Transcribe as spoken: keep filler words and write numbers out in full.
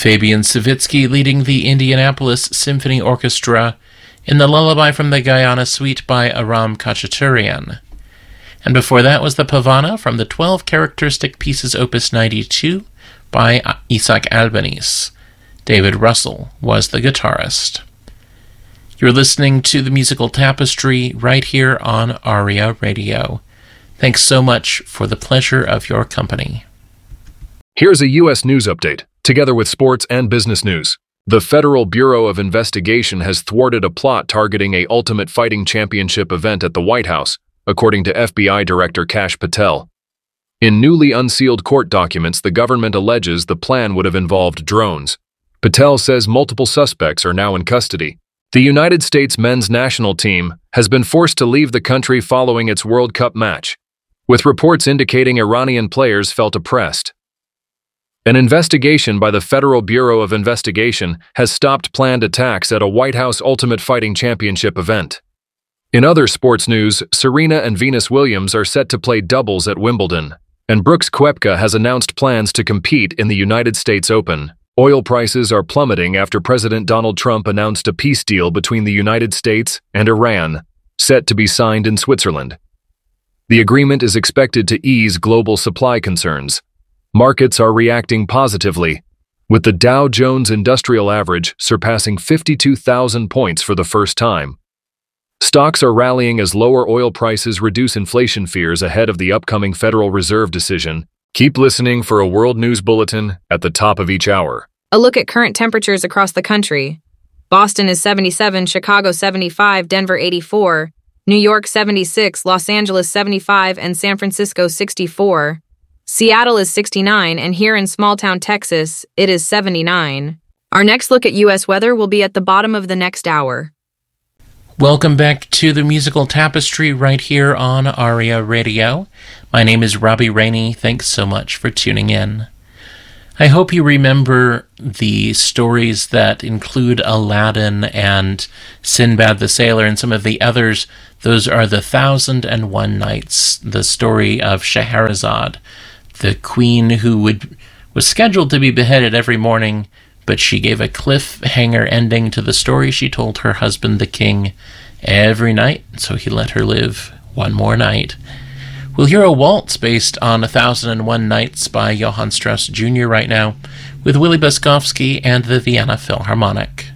Fabian Savitsky leading the Indianapolis Symphony Orchestra in the Lullaby from the Guyana Suite by Aram Khachaturian. And before that was the Pavana from the twelve Characteristic Pieces Opus ninety-two by Isaac Albeniz. David Russell was the guitarist. You're listening to the Musical Tapestry right here on ARIA Radio. Thanks so much for the pleasure of your company. Here's a U S news update, together with sports and business news. The Federal Bureau of Investigation has thwarted a plot targeting a Ultimate Fighting Championship event at the White House, according to F B I Director Kash Patel. In newly unsealed court documents, the government alleges the plan would have involved drones. Patel says multiple suspects are now in custody. The United States men's national team has been forced to leave the country following its World Cup match, with reports indicating Iranian players felt oppressed. An investigation by the Federal Bureau of Investigation has stopped planned attacks at a White House Ultimate Fighting Championship event. In other sports news, Serena and Venus Williams are set to play doubles at Wimbledon, and Brooks Koepka has announced plans to compete in the United States Open. Oil prices are plummeting after President Donald Trump announced a peace deal between the United States and Iran, set to be signed in Switzerland. The agreement is expected to ease global supply concerns. Markets are reacting positively, with the Dow Jones Industrial Average surpassing fifty-two thousand points for the first time. Stocks are rallying as lower oil prices reduce inflation fears ahead of the upcoming Federal Reserve decision. Keep listening for a World News Bulletin at the top of each hour. A look at current temperatures across the country. Boston is seventy-seven, Chicago seventy-five, Denver eighty-four, New York seventy-six, Los Angeles seventy-five, and San Francisco sixty-four. Seattle is sixty-nine, and here in small-town Texas, it is seventy-nine. Our next look at U S weather will be at the bottom of the next hour. Welcome back to the Musical Tapestry right here on ARIA Radio. My name is Robbie Rainey. Thanks so much for tuning in. I hope you remember the stories that include Aladdin and Sinbad the Sailor and some of the others. Those are the Thousand and One Nights, the story of Scheherazade, the queen who would was scheduled to be beheaded every morning, but she gave a cliffhanger ending to the story she told her husband, the king, every night, so he let her live one more night. We'll hear a waltz based on A Thousand and One Nights by Johann Strauss Junior right now, with Willie Beskowski and the Vienna Philharmonic.